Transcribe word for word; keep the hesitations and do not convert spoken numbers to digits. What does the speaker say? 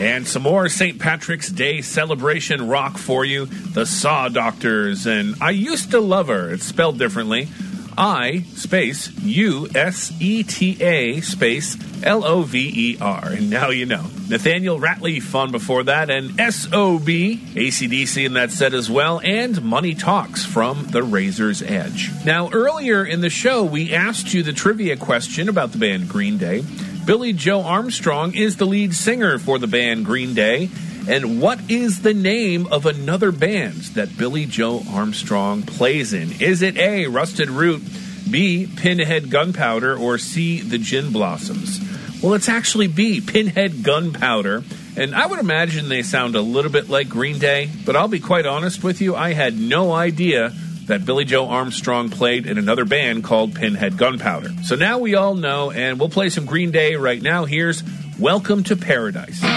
And some more Saint Patrick's Day celebration rock for you. The Saw Doctors and I Used to Love Her. It's spelled differently. I, space, U S E T A, space, L O V E R. And now you know. Nathaniel Ratliff on before that, and S O B, A C D C in that set as well, and Money Talks from The Razor's Edge. Now, earlier in the show, we asked you the trivia question about the band Green Day. Billie Joe Armstrong is the lead singer for the band Green Day. And what is the name of another band that Billie Joe Armstrong plays in? Is it A, Rusted Root, B, Pinhead Gunpowder, or C, the Gin Blossoms? Well, it's actually B, Pinhead Gunpowder. And I would imagine they sound a little bit like Green Day, but I'll be quite honest with you, I had no idea that Billie Joe Armstrong played in another band called Pinhead Gunpowder. So now we all know, and we'll play some Green Day right now. Here's Welcome to Paradise.